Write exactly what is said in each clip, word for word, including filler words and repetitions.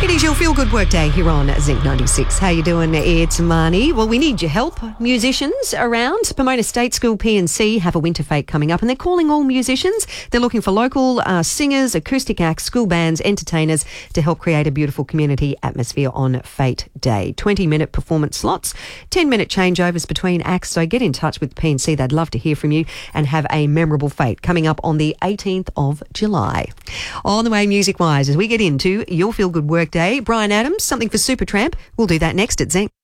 It is your feel-good work day here on Zinc ninety-six. How you doing? It's Marnie. Well, we need your help. Musicians around. Pomona State School P and C have a winter fete coming up and they're calling all musicians. They're looking for local uh, singers, acoustic acts, school bands, entertainers to help create a beautiful community atmosphere on Fete Day. twenty-minute performance slots, ten-minute changeovers between acts. So get in touch with P and C. They'd love to hear from you and have a memorable fete coming up on the eighteenth of July. On the way music-wise, as we get into your feel-good work day, Brian Adams, something for Supertramp. We'll do that next at Zinc.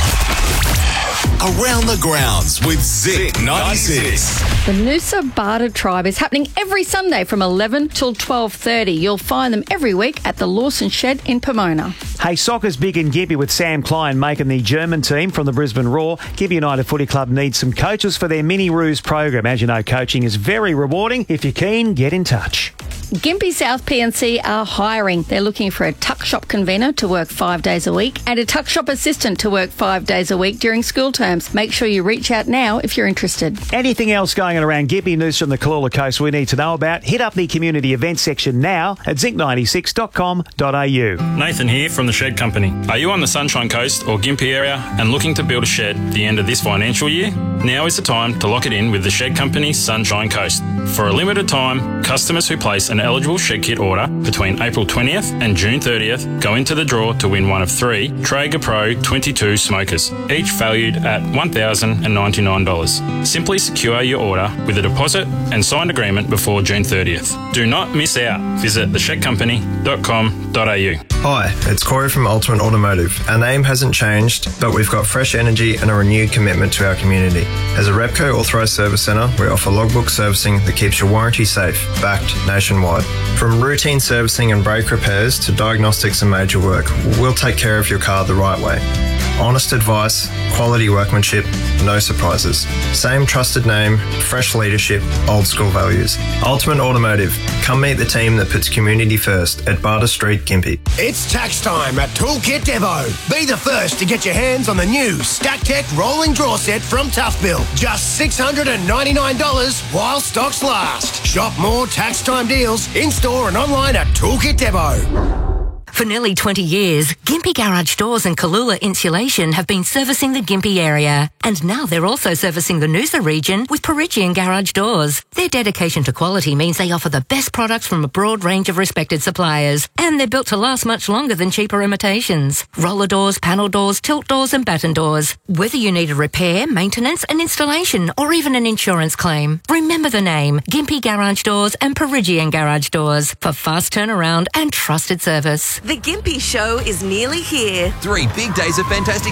Around the Grounds with Zinc ninety-six. The Noosa Barter Tribe is happening every Sunday from eleven till twelve thirty. You'll find them every week at the Lawson Shed in Pomona. Hey, soccer's big in Gympie with Sam Klein making the German team from the Brisbane Roar. Gympie United Footy Club needs some coaches for their mini-roos program. As you know, coaching is very rewarding. If you're keen, get in touch. Gympie South P and C are hiring. They're looking for a tuck shop convener to work five days a week and a tuck shop assistant to work five days a week during school terms. Make sure you reach out now if you're interested. Anything else going on around Gympie, Noosa and the Cooloola Coast we need to know about, hit up the community events section now at zinc ninety-six dot com dot a u. Nathan here from the Shed Company. Are you on the Sunshine Coast or Gympie area and looking to build a shed at the end of this financial year? Now is the time to lock it in with the Shed Company Sunshine Coast. For a limited time, customers who place an eligible shed kit order between April twentieth and June thirtieth go into the draw to win one of three Traeger Pro twenty-two smokers, each valued at one thousand ninety-nine dollars. Simply secure your order with a deposit and signed agreement before June thirtieth. Do not miss out. Visit the shed company dot com dot a u. Hi, it's Corey from Ultimate Automotive. Our name hasn't changed, but we've got fresh energy and a renewed commitment to our community. As a Repco authorised service centre, we offer logbook servicing that keeps your warranty safe, backed nationwide. From routine servicing and brake repairs to diagnostics and major work, we'll take care of your car the right way. Honest advice, quality workmanship, no surprises. Same trusted name, fresh leadership, old school values. Ultimate Automotive. Come meet the team that puts community first at Barter Street, Gympie. It's tax time at Toolkit Devo. Be the first to get your hands on the new StackTech rolling draw set from Tufbill. Just six hundred ninety-nine dollars while stocks last. Shop more tax time deals in-store and online at Toolkit Devo. For nearly twenty years, Gympie Garage Doors and Cooloola Insulation have been servicing the Gympie area. And now they're also servicing the Noosa region with Perigian Garage Doors. Their dedication to quality means they offer the best products from a broad range of respected suppliers. And they're built to last much longer than cheaper imitations. Roller doors, panel doors, tilt doors and batten doors. Whether you need a repair, maintenance, an installation or even an insurance claim, remember the name Gympie Garage Doors and Perigian Garage Doors for fast turnaround and trusted service. The Gympie Show is nearly here. Three big days of fantastic